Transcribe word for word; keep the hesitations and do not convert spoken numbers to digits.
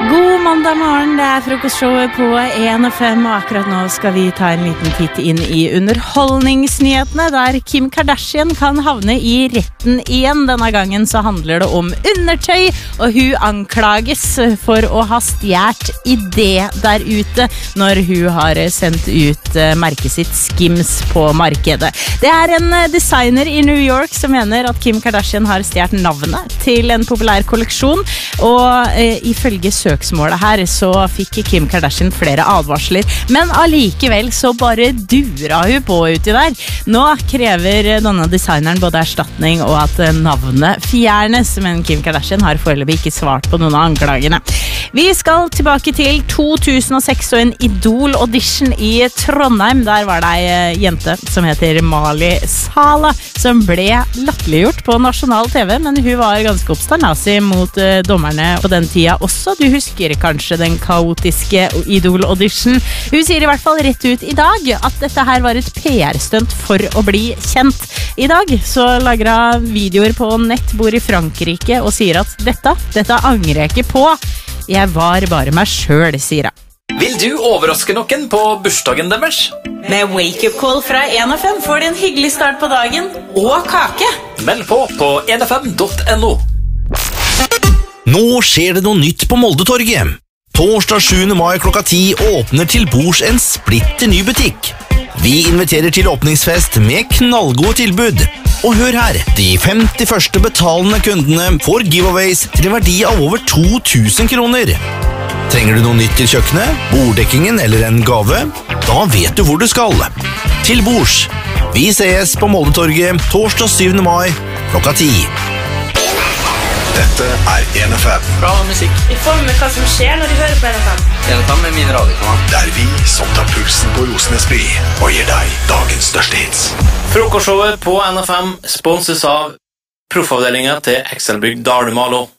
God mandag morgen, det er frokostshowet på en og fem, og akkurat nå skal vi ta en liten titt inn i underholdningsnyhetene, der Kim Kardashian kan havne i retten igjen. Denne gangen så handler det om undertøy, og hun anklages for å ha stjert idé der ute når hun har sendt ut merket sitt Skims på markedet. Det er en designer i New York som mener at Kim Kardashian har stjert navnet til en populær kolleksjon, og eh, ifølge søksmålet her så fikk Kim Kardashian flere advarsler, men allikevel så bare dura hun på uti der. Nå krever denne designeren både erstatning og at navnet fjernes, men Kim Kardashian har foreløpig ikke svart på noen av anklagene. Vi skal tilbake til to tusen og seks og en Idol-audition i Trondheim. Der var det ei jente som heter Mali Sala, som ble latterliggjort på nasjonal T V, men hun var ganske oppstandasig mot uh, dommerne på den tida også. Du husker kanskje den kaotiske Idol-audition. Hun sier i hvert fall rett ut i dag at dette her var et P R-stunt for å bli kjent. I dag så lager hun videoer på nett, bor i Frankrike og sier at dette, dette angrer jeg ikke på. Jeg var bare meg selv, sier hun. Vil du overraske noen på bursdagen deres? Med Wake Up Call fra en og fem får du en hyggelig start på dagen og kake. Meld på på en f m punktum no. Nå skjer det noe nytt på Moldetorget. Torsdag sjuende mai klokka ti åpner til bords en splitter ny butikk. Vi inviterer til åpningsfest med knallgode tilbud. Og hør her, de femti første betalende kundene får giveaways til en verdi av over to tusen kroner. Trenger du noe nytt til kjøkkenet, borddekkingen eller en gave? Da vet du hvor du skal. Til bords. Vi ses på Moldetorget torsdag syvende mai klokka ti. Dette er en F M. Bra musikk. Vi får med hva som skjer når de hører på en F M. en f m er min radiokanal. Det er vi som tar pulsen på Rosenesby og gir deg dagens største hits. Frokostshowet på N F M sponses av proffavdelingen til Excelbygg Dalmalo.